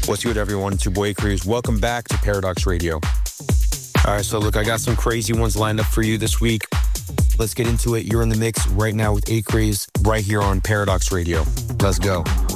What's good, everyone? It's your boy Cruz. Welcome back to Paradox Radio. All right, so look, I got some crazy ones lined up for you this week. Let's get into it. You're in the mix right now with Acraze right here on Paradox Radio. Let's go.